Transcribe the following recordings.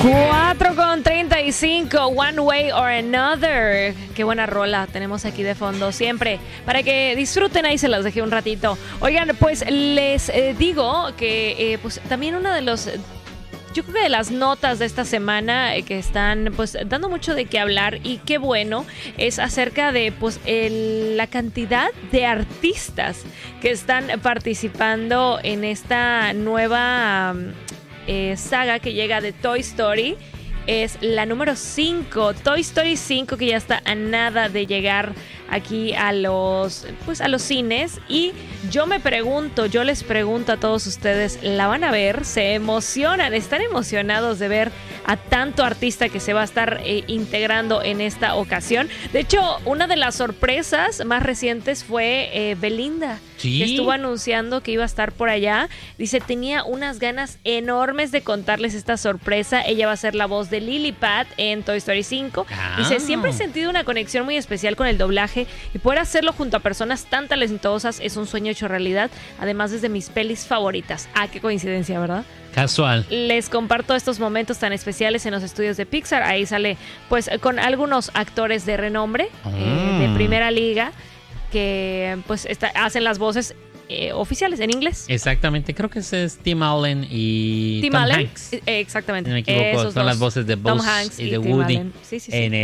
4:35, One Way or Another. Qué buena rola tenemos aquí de fondo siempre. Para que disfruten, ahí se las dejé un ratito. Oigan, pues les digo que pues también una de los... Yo creo que de las notas de esta semana que están pues dando mucho de qué hablar, y qué bueno, es acerca de pues la cantidad de artistas que están participando en esta nueva saga que llega de Toy Story. Es la número 5, Toy Story 5, que ya está a nada de llegar aquí a los cines. Y yo les pregunto a todos ustedes, ¿la van a ver? ¿Se emocionan? ¿Están emocionados de ver a tanto artista que se va a estar integrando en esta ocasión? De hecho, una de las sorpresas más recientes fue Belinda, ¿sí?, que estuvo anunciando que iba a estar por allá. Dice, tenía unas ganas enormes de contarles esta sorpresa. Ella va a ser la voz de Lilliput en Toy Story 5. Dice, siempre he sentido una conexión muy especial con el doblaje, y poder hacerlo junto a personas tan talentosas es un sueño hecho realidad. Además, es de mis pelis favoritas. Ah, qué coincidencia, ¿verdad? Casual. Les comparto estos momentos tan especiales en los estudios de Pixar. Ahí sale pues con algunos actores de renombre, de primera liga, que pues hacen las voces oficiales en inglés. Exactamente, creo que ese es Tim Allen y Tom Hanks. Exactamente. Si no me equivoco, son las voces de Buzz y de Woody. Sí.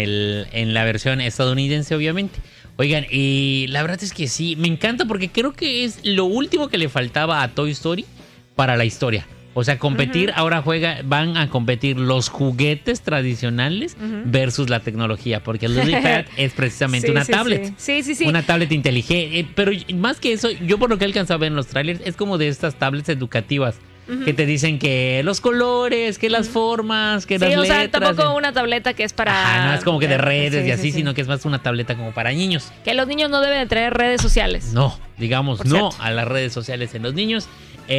En la versión estadounidense, obviamente. Oigan, y la verdad es que sí, me encanta porque creo que es lo último que le faltaba a Toy Story para la historia. O sea, competir, ahora van a competir los juguetes tradicionales versus la tecnología, porque el Lilliput es precisamente una tablet. Sí. Una tablet inteligente, pero más que eso, yo por lo que he alcanzado a ver en los trailers, es como de estas tablets educativas. Que te dicen que los colores, que las formas, que las letras. Sí, o sea, tampoco una tableta que es para... no es como que de redes y así, sino que es más una tableta como para niños. Que los niños no deben de tener redes sociales. No, digamos, no a las redes sociales en los niños.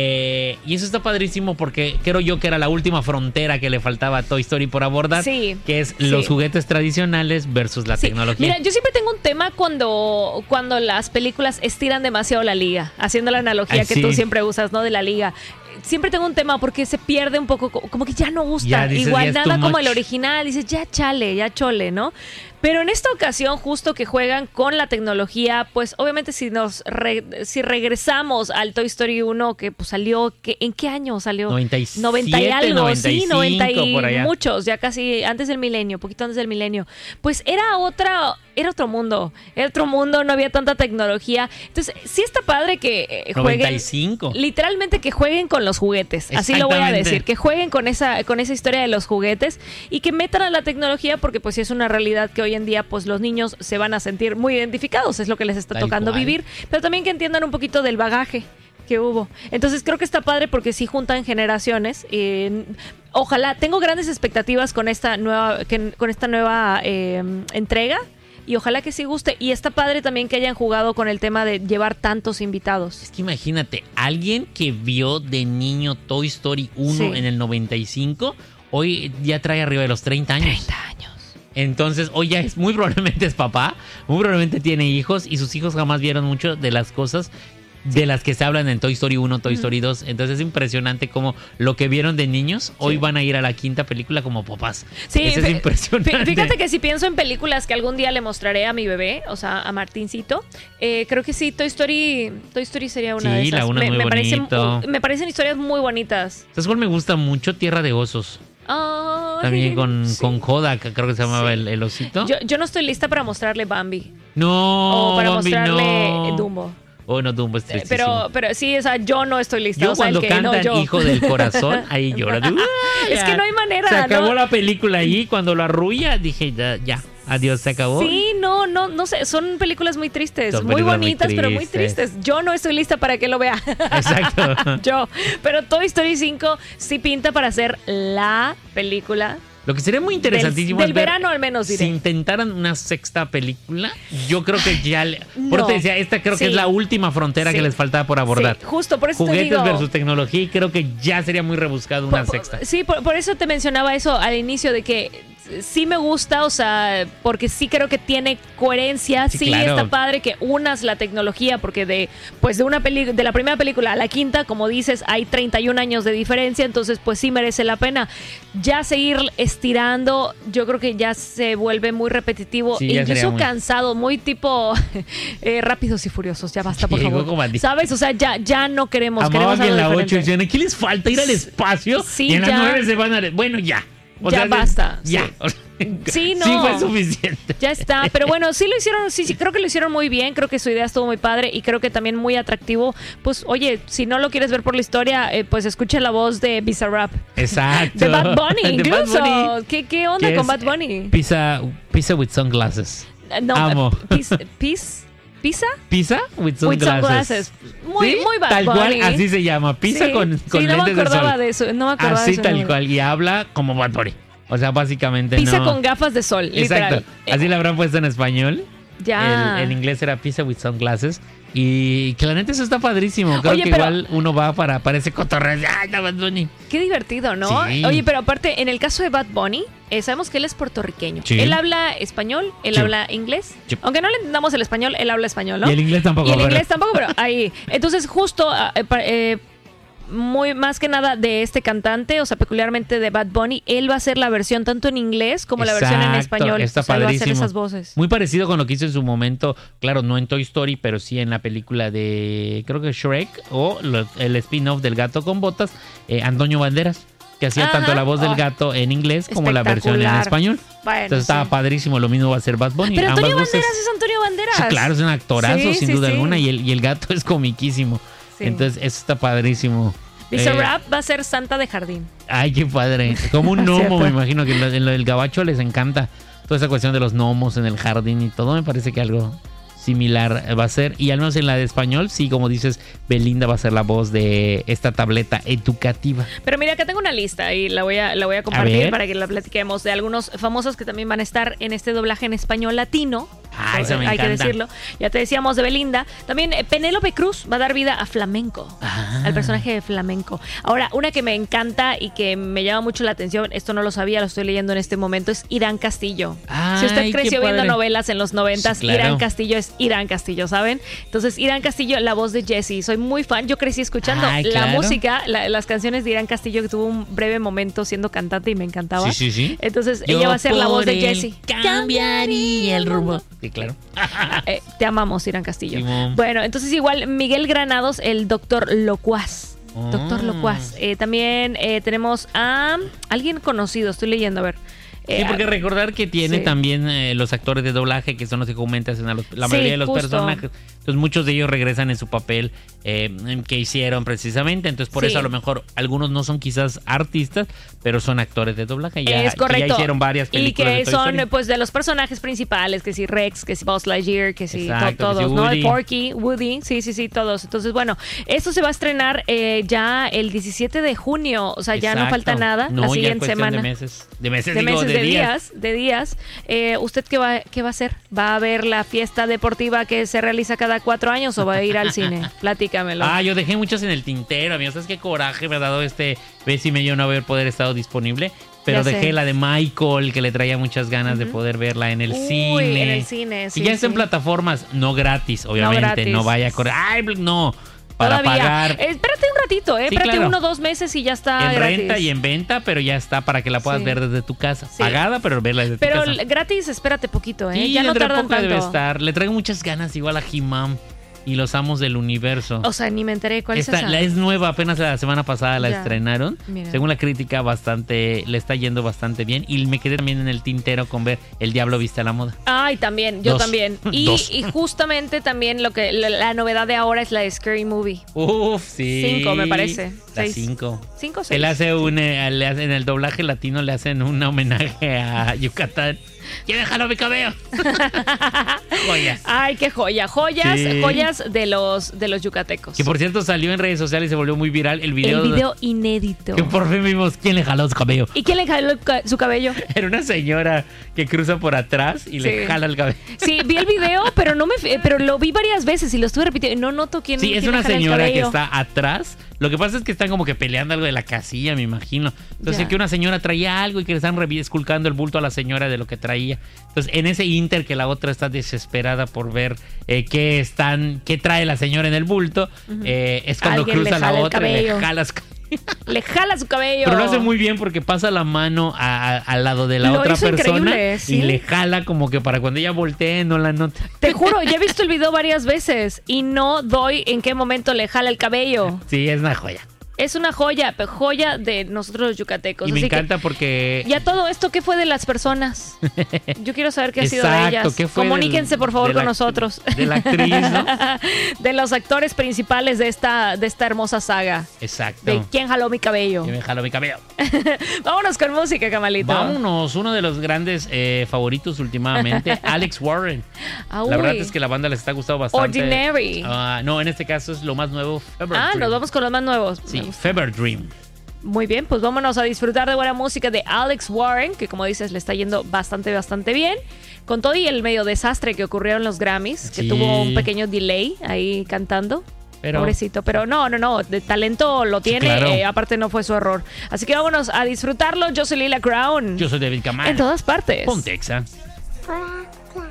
Y eso está padrísimo porque creo yo que era la última frontera que le faltaba a Toy Story por abordar, que es los juguetes tradicionales versus la tecnología. Mira, yo siempre tengo un tema cuando las películas estiran demasiado la liga, haciendo la analogía que tú siempre usas, ¿no? De la liga. Siempre tengo un tema porque se pierde un poco, como que ya no gusta. Igual nada como el original, dices, ya chole, ¿no? Pero en esta ocasión, justo que juegan con la tecnología, pues obviamente si regresamos al Toy Story 1, que pues salió, ¿en qué año salió? 97, 90 y algo, 95, 90 y por allá. Muchos, ya casi antes del milenio, poquito antes del milenio. Pues era otro mundo, no había tanta tecnología. Entonces, sí está padre que jueguen. 95. Literalmente que jueguen con los juguetes, así lo voy a decir, que jueguen con esa historia de los juguetes y que metan a la tecnología, porque pues sí es una realidad que hoy en día pues los niños se van a sentir muy identificados, es lo que les está tocando vivir, pero también que entiendan un poquito del bagaje que hubo. Entonces creo que está padre porque sí juntan generaciones. Ojalá, tengo grandes expectativas con esta nueva entrega. Y ojalá que sí guste. Y está padre también que hayan jugado con el tema de llevar tantos invitados. Es que imagínate, alguien que vio de niño Toy Story 1 en el 95, hoy ya trae arriba de los 30 años. 30 años. Entonces, hoy ya muy probablemente es papá, muy probablemente tiene hijos, y sus hijos jamás vieron mucho de las cosas de las que se hablan en Toy Story 1, Toy Story 2. Entonces es impresionante como lo que vieron de niños, hoy van a ir a la quinta película como papás. Sí, eso es impresionante. Fíjate que si pienso en películas que algún día le mostraré a mi bebé, o sea, a Martincito, creo que sí, Toy Story sería una de esas. La una muy bonito. Me parecen historias muy bonitas. ¿Sabes cuál me gusta mucho? Tierra de Osos. También con Kodak, creo que se llamaba el osito. Yo no estoy lista para mostrarle Bambi. No, o para Bambi, mostrarle Dumbo. Oh, no, Dumbo es tristísimo. Pero sí, o sea, yo no estoy lista. Yo cuando cantan Hijo del Corazón, ahí lloro. Es que no hay manera. Se acabó la película ahí. Cuando lo arrulla, dije, ya, adiós, se acabó. Sí, no sé, son películas muy tristes, muy bonitas, pero muy tristes. Yo no estoy lista para que lo vea. Exacto. Pero Toy Story 5 sí pinta para ser la película. Lo que sería muy interesantísimo del verano, al menos, diré. Si intentaran una sexta película, yo creo que ya... Por eso te decía, esta creo que es la última frontera que les faltaba por abordar. Sí, justo, por eso Juguetes te digo... versus tecnología, y creo que ya sería muy rebuscado una sexta. Sí, por eso te mencionaba eso al inicio, de que sí me gusta, o sea, porque sí creo que tiene coherencia, sí, claro. está padre que unas la tecnología, porque de la primera película a la quinta, como dices, hay 31 años de diferencia, entonces pues sí merece la pena. Ya seguir estirando, yo creo que ya se vuelve muy repetitivo, Sí, incluso cansado, muy tipo Rápidos y Furiosos, ya basta, por favor. ¿Sabes? O sea, ya no queremos Amaba que algo en la 8 diferente. decían, ¿qué les falta? Ir al espacio. Sí, y en la ya. 9 se van a... Bueno, ya. O Ya sea, basta, Ya. sí. Sí, no. Sí fue suficiente. Ya está, pero bueno, sí lo hicieron, sí, creo que lo hicieron muy bien, creo que su idea estuvo muy padre y creo que también muy atractivo. Pues, oye, si no lo quieres ver por la historia, pues escucha la voz de Bizarrap. Exacto. De Bad Bunny, De incluso. Bad Bunny, ¿Qué onda que con es Bad Bunny? Pizza with sunglasses. No, Amo. ¿Pizza? Pizza with With sunglasses. sunglasses. Muy, ¿Sí? muy Bad Tal Bunny. cual, así se llama. Pizza Sí. con Sí, no me lentes de acordaba sol. de eso, no me acordaba Así de eso. tal cual. Y habla como Bad Bunny. O sea, básicamente Pizza no. con gafas de sol, literal. Exacto. Así la habrán puesto en español. Ya. En inglés era Pizza with Sunglasses. Y que la neta eso está padrísimo. Creo Oye, que pero- igual uno va para ese cotorreo. ¡Ay, no, Bad Bunny! Qué divertido, ¿no? Sí. Oye, pero aparte, en el caso de Bad Bunny, sabemos que él es puertorriqueño. Sí. Él habla español, él Sí. habla inglés. Sí. Aunque no le entendamos el español, él habla español, ¿no? Y el inglés tampoco. Y el pero- inglés tampoco, pero ahí. Entonces, justo, muy más que nada de este cantante, o sea, peculiarmente de Bad Bunny, él va a hacer la versión tanto en inglés como la versión en Exacto, español. está o sea, él va a hacer padrísimo. esas voces. Muy parecido con lo que hizo en su momento, claro, no en Toy Story, pero sí en la película de, creo que Shrek, o el spin-off del Gato con Botas, Antonio Banderas, que hacía Ajá. tanto la voz del Oh. gato en inglés como la versión en Espectacular. español. Bueno, Entonces estaba sí. padrísimo, lo mismo va a ser Bad Bunny. Pero Antonio ambas voces. Banderas es Antonio Banderas. Sí, claro, es un actorazo, Sí, sin sí, duda sí. alguna, y el gato es comiquísimo. Sí. Entonces, eso está padrísimo. Bizarrap va a ser Santa de Jardín. Ay, qué padre. Como un ¿Cierto? gnomo, me imagino que en lo del gabacho les encanta toda esa cuestión de los gnomos en el jardín y todo. Me parece que algo similar va a ser. Y al menos en la de español, sí, como dices, Belinda va a ser la voz de esta tableta educativa. Pero mira, acá tengo una lista y la voy a A compartir ver. para que la platiquemos de algunos famosos que también van a estar en este doblaje en español latino. Ah, eso me Hay que encanta. decirlo. Ya te decíamos de Belinda. También Penélope Cruz va a dar vida a Flamenco. Ah. Al personaje de Flamenco. Ahora, una que me encanta y que me llama mucho la atención, esto no lo sabía, lo estoy leyendo en este momento, es Irán Castillo. Si usted Ay, creció qué viendo padre. novelas en los 90s, Sí, claro. Irán Castillo es Irán Castillo, ¿saben? Entonces, Irán Castillo, la voz de Jessie. Soy muy fan. Yo crecí escuchando Ay, la claro. música, las canciones de Irán Castillo, que tuvo un breve momento siendo cantante y me encantaba. Sí, sí, sí. Entonces, Yo ella va a ser la voz de por él Jessie. Cambiaría el rumbo. Sí, claro. Te amamos, Irán Castillo. Simón. Bueno, entonces igual Miguel Granados, el Doctor Locuaz. Oh. Doctor Locuaz. También tenemos a alguien conocido, estoy leyendo, a ver. Sí, porque recordar que tiene sí. también los actores de doblaje, que son los que comentas en la Sí, mayoría de los justo. personajes. Entonces muchos de ellos regresan en su papel que hicieron precisamente. Entonces por Sí. eso a lo mejor algunos no son quizás artistas, pero son actores de doblaje. Ya, Es correcto. ya hicieron varias Y películas de que Toy son Story. pues de los personajes principales, que si Rex, que si Buzz Lightyear, que si Exacto, que todos, si ¿no? Woody. El Porky, Woody, sí, todos. Entonces, bueno, esto se va a estrenar ya el 17 de junio, o sea, ya no Exacto. falta nada, No, la ya siguiente cuestión semana. De meses, De digo, meses, de días. de días. ¿Usted qué va a hacer? ¿Va a ver la fiesta deportiva que se realiza cada 4 años o va a ir al cine? Platícamelo. Ah, yo dejé muchos en el tintero, amigos. ¿Sabes qué coraje me ha dado este mes y medio no haber poder estado disponible? Pero Ya sé. dejé la de Michael, que le traía muchas ganas de poder verla en el cine. Uy, en el cine, sí. Y ya está en sí. plataformas, no gratis, obviamente. gratis. No vaya a correr. Ay, no. Para Todavía. pagar. Espérate un ratito, Sí, espérate claro. 1 o 2 meses y ya está En gratis. renta y en venta, pero ya está para que la puedas Sí. ver desde tu casa. Sí. Pagada, pero verla desde Pero tu casa. gratis, espérate poquito, ¿eh? Sí, ya no dentro de tardan poco tanto. debe estar. Le traigo muchas ganas igual a He-Man y los Amos del Universo. O sea, ni me enteré cuál es esa. Es nueva, apenas la semana pasada la Ya. estrenaron. Mira. Según la crítica, le está yendo bastante bien. Y me quedé también en el tintero con ver El Diablo Viste a la Moda. Ay, también, yo 2. también. 2. Y justamente también la novedad de ahora es la de Scary Movie. Uf, sí. 5, me parece. La 6. 5. 5 o 6. Él hace en el doblaje latino le hacen un homenaje a Yucatán. ¡Ya déjalo mi cabello! Joyas. Ay, qué joya. Joyas, Sí. joyas de los yucatecos. Que por cierto salió en redes sociales y se volvió muy viral el video. El video inédito. Que por fin vimos quién le jaló su cabello. ¿Y quién le jaló su cabello? Era una señora que cruza por atrás y le Sí. jala el cabello. Sí, vi el video, pero pero lo vi varias veces y lo estuve repitiendo. No noto quién Sí, es quién le una jala el señora que cabello. está atrás Lo que pasa es que están como que peleando algo de la casilla, me imagino. Entonces, Ya. que una señora traía algo y que le están esculcando el bulto a la señora de lo que traía. Entonces, en ese inter que la otra está desesperada por ver qué trae la señora en el bulto, es cuando Alguien le cruza la jala el otra y le cabello. jala Le jala su cabello. pero lo hace muy bien porque pasa la mano al lado de la Lo otra hizo persona increíble, ¿sí? y le jala como que para cuando ella voltee no la note. Te juro, ya he visto el video varias veces y no doy en qué momento le jala el cabello. Sí, es una joya. Es una joya, pero joya de nosotros los yucatecos. Y me Así que, encanta porque... ¿y a todo esto qué fue de las personas? Yo quiero saber qué ha sido de Exacto, ellas. ¿qué fue Comuníquense, por favor, de la con nosotros. De la actriz, ¿no? De los actores principales de esta hermosa saga. Exacto. De ¿Quién jaló mi cabello? Que me jaló mi cabello. Vámonos con música, Camalito. Vámonos, uno de los grandes favoritos últimamente, Alex Warren. Ah, La verdad uy. es que la banda les está gustando bastante. Ordinary. No, en este caso es lo más nuevo, Fever Dream. Nos vamos con los más nuevos. Sí, Me gusta. Fever Dream. Muy bien, pues vámonos a disfrutar de buena música de Alex Warren, que como dices le está yendo bastante bien. Con todo y el medio desastre que ocurrió en los Grammys, que Sí. tuvo un pequeño delay ahí cantando. Pero- Pobrecito, pero no, de talento lo tiene, claro. aparte no fue su error. Así que vámonos a disfrutarlo. Yo soy Lila Crown. Yo soy David Camargo. En todas partes. Pontexa. Black, black.